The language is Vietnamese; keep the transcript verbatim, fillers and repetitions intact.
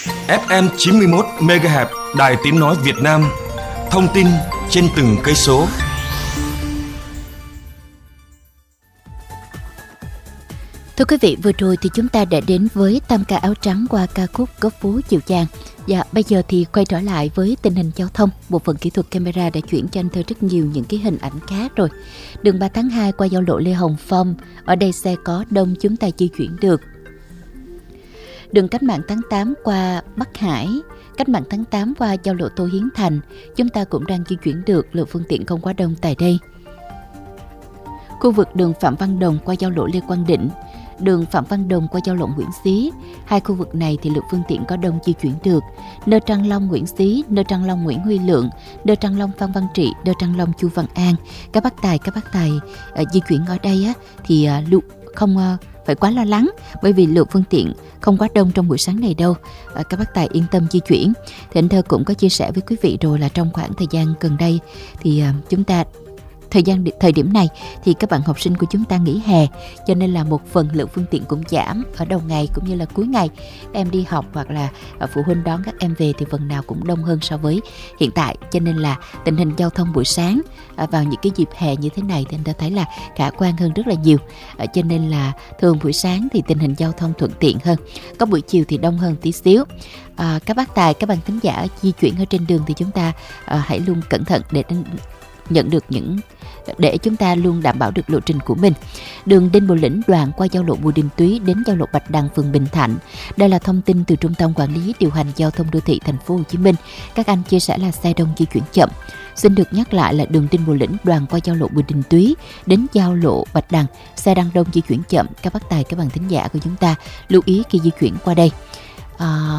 ép em chín mươi mốt mê ga héc Đài Tiếng nói Việt Nam. Thông tin trên từng cây số. Thưa quý vị, vừa rồi thì chúng ta đã đến với tam ca áo trắng qua ca khúc Góc phố Chiều Chàng. Dạ, bây giờ thì quay trở lại với tình hình giao thông. Bộ phận kỹ thuật camera đã chuyển cho anh Thơ rất nhiều những cái hình ảnh khác rồi. Đường ba tháng hai qua giao lộ Lê Hồng Phong, ở đây xe có đông, chúng ta di chuyển được. Đường Cách mạng tháng tám qua Bắc Hải, Cách mạng tháng tám qua giao lộ Tô Hiến Thành, chúng ta cũng đang di chuyển được, lượng phương tiện không quá đông tại đây. Khu vực đường Phạm Văn Đồng qua giao lộ Lê Quang Định, đường Phạm Văn Đồng qua giao lộ Nguyễn Xí, hai khu vực này thì lượng phương tiện có đông di chuyển được. Nơ Trăng Long Nguyễn Xí, Nơ Trăng Long Nguyễn Huy Lượng, Nơ Trăng Long Phan Văn Trị, Nơ Trăng Long Chu Văn An. Các bác tài, các bác tài uh, di chuyển ở đây á, thì uh, không uh, phải quá lo lắng, bởi vì lượng phương tiện không quá đông trong buổi sáng này đâu. À, các bác tài yên tâm di chuyển. Thì anh Thơ cũng có chia sẻ với quý vị rồi là trong khoảng thời gian gần đây thì uh, chúng ta thời gian thời điểm này thì các bạn học sinh của chúng ta nghỉ hè, cho nên là một phần lượng phương tiện cũng giảm ở đầu ngày cũng như là cuối ngày. Các em đi học hoặc là phụ huynh đón các em về thì phần nào cũng đông hơn so với hiện tại, cho nên là tình hình giao thông buổi sáng vào những cái dịp hè như thế này thì anh đã thấy là khả quan hơn rất là nhiều. Cho nên là thường buổi sáng thì tình hình giao thông thuận tiện hơn, có buổi chiều thì đông hơn tí xíu. À, các bác tài, các bạn thính giả di chuyển ở trên đường thì chúng ta à, hãy luôn cẩn thận để nhận được những để chúng ta luôn đảm bảo được lộ trình của mình. Đường Đinh Bộ Lĩnh đoạn qua giao lộ Bùi Đình Túy đến giao lộ Bạch Đằng, phường Bình Thạnh. Đây là thông tin từ Trung tâm Quản lý Điều hành Giao thông Đô thị Thành phố Hồ Chí Minh. Các anh chia sẻ là xe đông di chuyển chậm. Xin được nhắc lại là đường Đinh Bộ Lĩnh đoạn qua giao lộ Bùi Đình Túy đến giao lộ Bạch Đằng, xe đang đông di chuyển chậm. Các bác tài, các bạn thính giả của chúng ta lưu ý khi di chuyển qua đây. À,